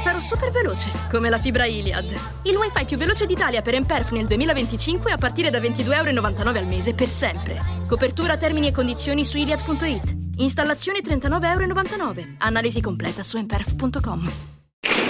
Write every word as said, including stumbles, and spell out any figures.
sarò super veloce, come la fibra Iliad. Il wifi più veloce d'Italia per Emperf nel duemilaventicinque a partire da ventidue virgola novantanove euro al mese per sempre. Copertura, termini e condizioni su iliad punto it. Installazione trentanove virgola novantanove euro. Analisi completa su emperf punto com.